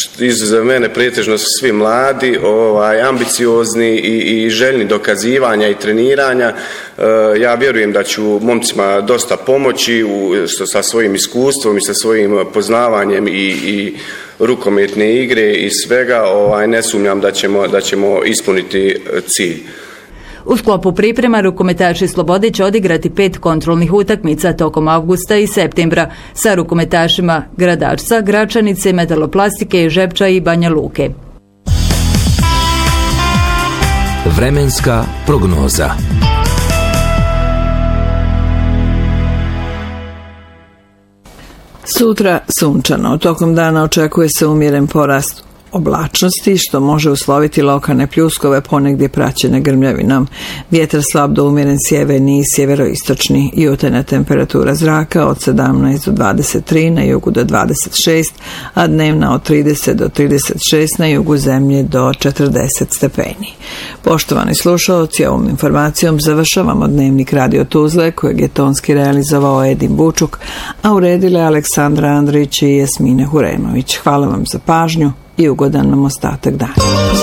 iz mene pretežno su svi mladi, ambiciozni i željni dokazivanja i treniranja. Ja vjerujem da ću momcima dosta pomoći sa svojim iskustvom i sa svojim poznavanjem i rukometne igre i svega. Ne sumnjam da ćemo ispuniti cilj. U sklopu priprema rukometaši Slobode će odigrati 5 kontrolnih utakmica tokom avgusta i septembra sa rukometašima Gradačca, Gračanice, Metaloplastike, Žepča i Banja Luke. Vremenska prognoza. Sutra sunčano. Tokom dana očekuje se umjeren porast oblačnosti, što može usloviti lokalne pljuskove, ponegdje praćene grmljavinom. Vjetar slab do umjeren sjeverni i sjeveroistočni. Jutarnja temperatura zraka od 17 do 23, na jugu do 26, a dnevna od 30 do 36, na jugu zemlje do 40 stepeni. Poštovani slušalci, ovom informacijom završavamo dnevnik Radio Tuzle, kojeg je tonski realizovao Edin Bučuk, a uredile Aleksandra Andrić i Jasmine Huremović. Hvala vam za pažnju i ugodan nam ostatak dana.